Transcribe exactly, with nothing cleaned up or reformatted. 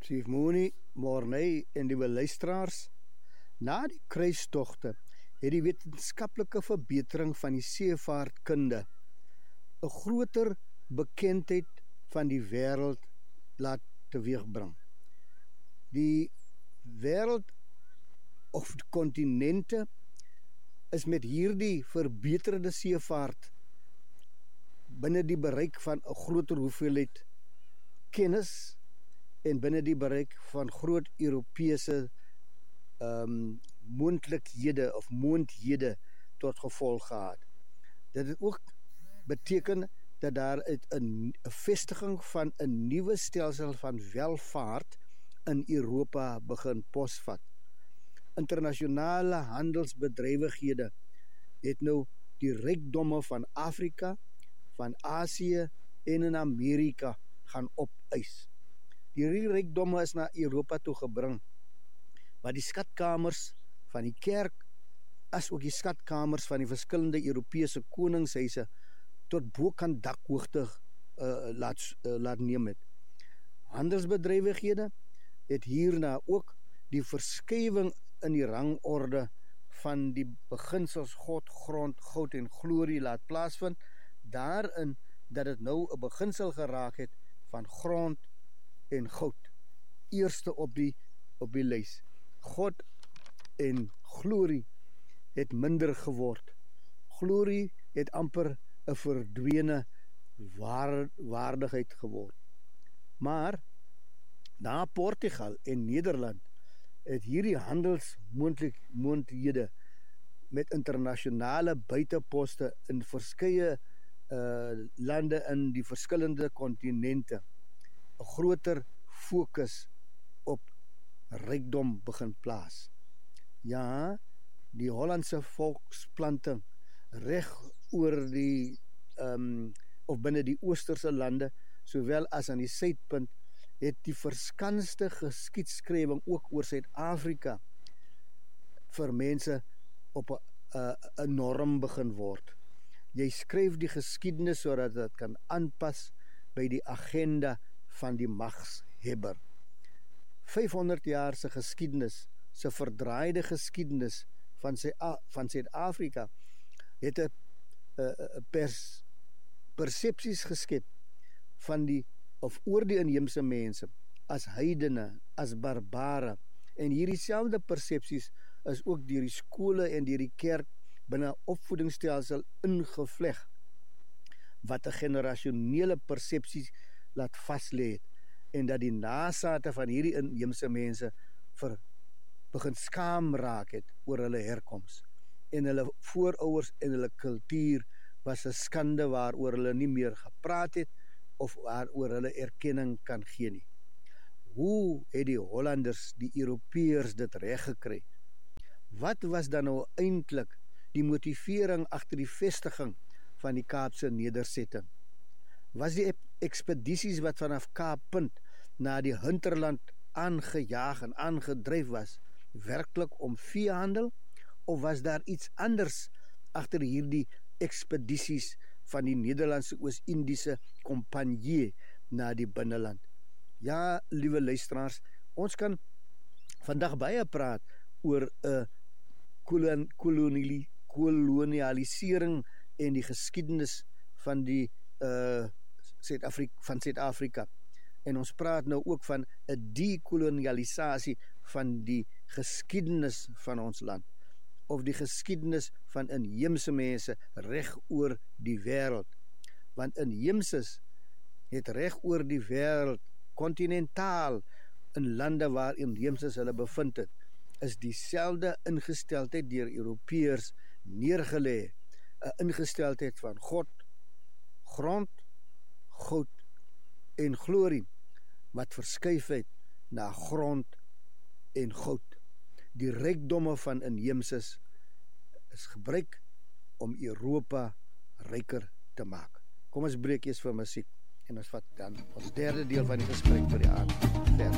Sief Moenie, Morney en die luisteraars. Na die kruistogte het die wetenskaplike verbetering van die seevaartkunde 'n groter bekendheid van die wêreld laat teweegbring. Die wêreld of die kontinente is met hierdie verbeterde seevaart binne die bereik van 'n groter hoeveelheid kennis en binne die bereik van groot Europese um, moontlikhede of moondhede tot gevolg gehad. Dit het ook beteken dat daar 'n vestiging van 'n nuwe stelsel van welvaart in Europa begin posvat. Internasionale handelsbedrywighede het nou die rykdomme van Afrika, van Asië en in Amerika gaan opeis. Die rykdomme is na Europa toe gebring, waar die skatkamers van die kerk as ook die skatkamers van die verskillende Europese koningshuise tot bokant dakhoogte uh, laat, uh, laat neem het. Handelsbedrywighede het hierna ook die verskywing in die rangorde van die beginsels God, grond, goud en glorie laat plaasvind, daarin dat het nou 'n beginsel geraak het van grond en goud. Eerste op die, op die lys. God en glorie het minder geword. Glorie het amper 'n verdwene waar, waardigheid geword. Maar na Portugal en Nederland het hierdie handelsmoontlikhede met internasionale buiteposte in verskeie uh, lande in die verskillende kontinente 'n groter fokus op rykdom begin plaas. Ja, die Hollandse volksplanting reg oor die um, of binne die oosterse lande, sowel as aan die suidpunt, het die verskanste geskiedskrywing ook oor Suid-Afrika vir mense op 'n norm begin word. Jy skryf die geskiedenis sodat dit kan aanpas by die agenda van die magshebber. vyfhonderd jaar se geskiedenis, se verdraaide geskiedenis van sy van Suid-Afrika het 'n pers persepsies geskep van die of oor die inheemse mense as heidene, as barbare, en hierdie selfde persepsies is ook deur die skole en deur die kerk binne 'n opvoedingsstelsel ingevleg wat 'n generasionele persepsies laat vaslê het, en dat die nasate van hierdie inheemse mense vir begin skaam raak het oor hulle herkoms, en hulle voorouers en hulle kultuur was 'n skande waaroor hulle nie meer gepraat het of waaroor hulle erkenning kan gee nie. Hoe het die Hollanders, die Europeërs dit reg gekry? Wat was dan nou eintlik die motivering agter die vestiging van die Kaapse nedersetting? Was die ekspedisies wat vanaf Kaappunt na die hinterland aangejaag en aangedryf was, werklik om veehandel, of was daar iets anders agter hierdie ekspedisies van die Nederlandse Oos-Indiese Kompanjie na die binneland? Ja, liewe luisteraars, ons kan vandag baie praat oor 'n kolon, koloniali, kolonialisering en die geskiedenis van die uh, Suid-Afrika, van Suid-Afrika. En ons praat nou ook van 'n dekolonialisasie van die geskiedenis van ons land, of die geskiedenis van inheemse mense reg oor die wêreld. Want inheemses het reg oor die wêreld, kontinentaal, in lande waar inheemses hulle bevind het, is dieselfde ingesteldheid deur Europeërs neergelê, 'n ingesteldheid van God, grond, goud en glorie, wat verskuif het na grond en goud. Die rykdomme van inheemses is gebruik om Europa ryker te maak. Kom ons breek eers vir musiek en ons vat dan ons derde deel van die gesprek vir die aand verder.